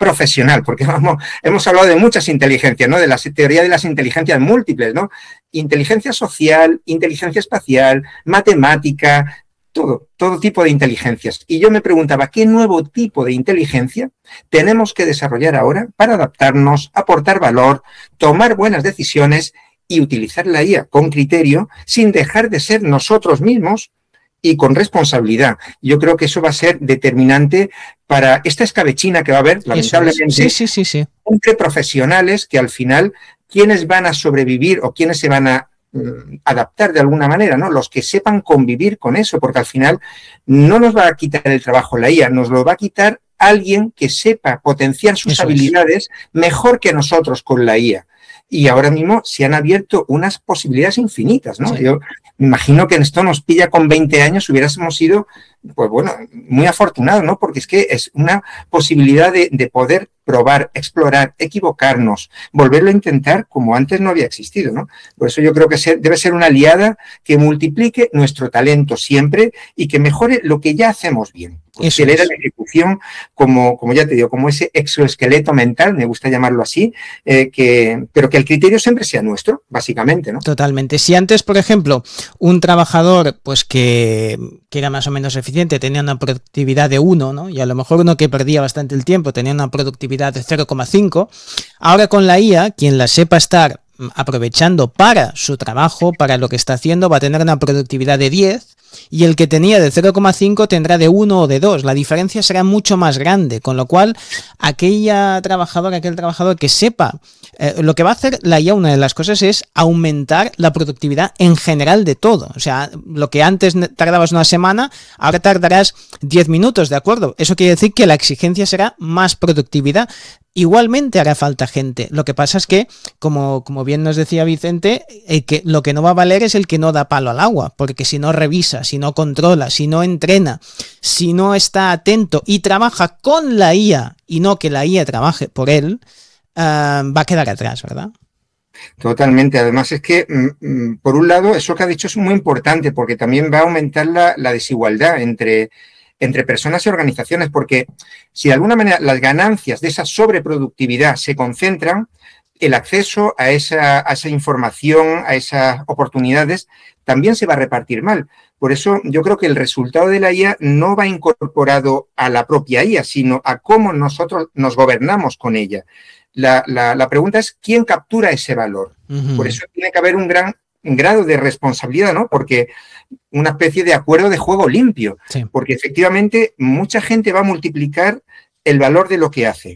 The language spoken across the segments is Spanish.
profesional, porque hemos hablado de muchas inteligencias, ¿no? De la teoría de las inteligencias múltiples, ¿no? Inteligencia social, inteligencia espacial, matemática, todo tipo de inteligencias. Y yo me preguntaba, ¿qué nuevo tipo de inteligencia tenemos que desarrollar ahora para adaptarnos, aportar valor, tomar buenas decisiones y utilizar la IA con criterio sin dejar de ser nosotros mismos y con responsabilidad? Yo creo que eso va a ser determinante para esta escabechina que va a haber, lamentablemente, sí. entre profesionales que al final, ¿quiénes van a sobrevivir o quiénes se van a adaptar de alguna manera, ¿no? Los que sepan convivir con eso, porque al final no nos va a quitar el trabajo la IA, nos lo va a quitar alguien que sepa potenciar sus habilidades mejor que nosotros con la IA. Y ahora mismo se han abierto unas posibilidades infinitas, ¿no? Sí. Yo me imagino que en esto nos pilla con 20 años, hubiéramos sido, pues bueno, muy afortunados, ¿no? Porque es que es una posibilidad de poder probar, explorar, equivocarnos, volverlo a intentar como antes no había existido, ¿no? Por eso yo creo que debe ser una aliada que multiplique nuestro talento siempre y que mejore lo que ya hacemos bien. Que le da la ejecución como ya te digo, como ese exoesqueleto mental, me gusta llamarlo así, pero que el criterio siempre sea nuestro, básicamente, ¿no? Totalmente. Si antes, por ejemplo, un trabajador pues que era más o menos eficiente tenía una productividad de 1, ¿no? Y a lo mejor uno que perdía bastante el tiempo tenía una productividad de 0,5, ahora con la IA, quien la sepa estar aprovechando para su trabajo, para lo que está haciendo, va a tener una productividad de 10, y el que tenía de 0,5 tendrá de 1 o de 2. La diferencia será mucho más grande, con lo cual aquel trabajador que sepa, lo que va a hacer la IA, una de las cosas es aumentar la productividad en general de todo. O sea, lo que antes tardabas una semana, ahora tardarás 10 minutos, ¿de acuerdo? Eso quiere decir que la exigencia será más productividad. Igualmente hará falta gente. Lo que pasa es que, como bien nos decía Vicente, que lo que no va a valer es el que no da palo al agua, porque si no revisa, si no controla, si no entrena, si no está atento y trabaja con la IA y no que la IA trabaje por él, va a quedar atrás, ¿verdad? Totalmente. Además es que, por un lado, eso que ha dicho es muy importante porque también va a aumentar la desigualdad entre personas y organizaciones, porque si de alguna manera las ganancias de esa sobreproductividad se concentran, el acceso a esa información, a esas oportunidades, también se va a repartir mal. Por eso yo creo que el resultado de la IA no va incorporado a la propia IA, sino a cómo nosotros nos gobernamos con ella. La pregunta es ¿quién captura ese valor? Uh-huh. Por eso tiene que haber un gran grado de responsabilidad, ¿no? Porque una especie de acuerdo de juego limpio, sí. Porque efectivamente mucha gente va a multiplicar el valor de lo que hace.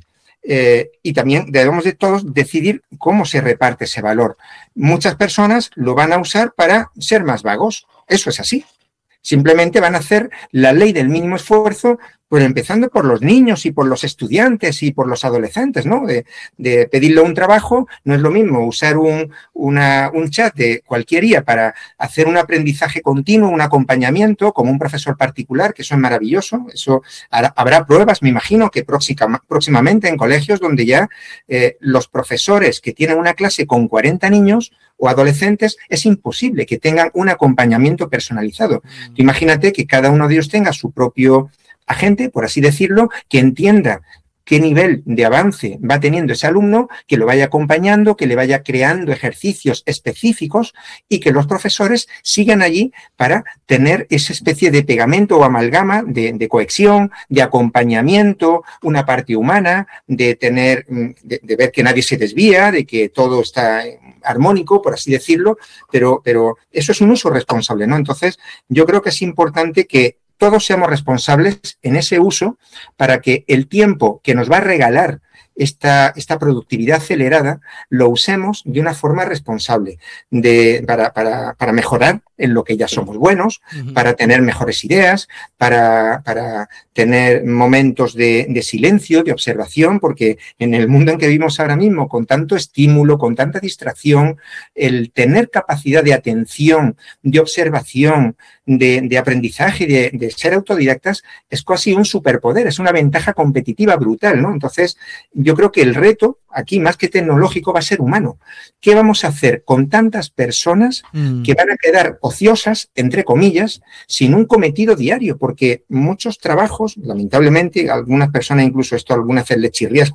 Y también debemos de todos decidir cómo se reparte ese valor. Muchas personas lo van a usar para ser más vagos, eso es así. Simplemente van a hacer la ley del mínimo esfuerzo, pues empezando por los niños y por los estudiantes y por los adolescentes, ¿no? De pedirle un trabajo, no es lo mismo usar un chat de cualquier IA para hacer un aprendizaje continuo, un acompañamiento, como un profesor particular, que eso es maravilloso. Eso habrá pruebas, me imagino, que próximamente en colegios donde ya los profesores que tienen una clase con 40 niños o adolescentes, es imposible que tengan un acompañamiento personalizado. Tú imagínate que cada uno de ellos tenga su propio agente, por así decirlo, que entienda qué nivel de avance va teniendo ese alumno, que lo vaya acompañando, que le vaya creando ejercicios específicos y que los profesores sigan allí para tener esa especie de pegamento o amalgama de cohesión, de acompañamiento, una parte humana, de ver que nadie se desvía, de que todo está armónico, por así decirlo, pero eso es un uso responsable, ¿no? Entonces, yo creo que es importante que todos seamos responsables en ese uso para que el tiempo que nos va a regalar esta productividad acelerada lo usemos de una forma responsable para mejorar en lo que ya somos buenos, uh-huh. Para tener mejores ideas, para tener momentos de silencio, de observación, porque en el mundo en que vivimos ahora mismo, con tanto estímulo, con tanta distracción, el tener capacidad de atención, de observación, de aprendizaje, de ser autodidactas, es casi un superpoder, es una ventaja competitiva brutal, ¿no? Entonces, yo creo que el reto aquí, más que tecnológico, va a ser humano. ¿Qué vamos a hacer con tantas personas que van a quedar ociosas, entre comillas, sin un cometido diario? Porque muchos trabajos, lamentablemente, algunas personas incluso algunas veces les chirría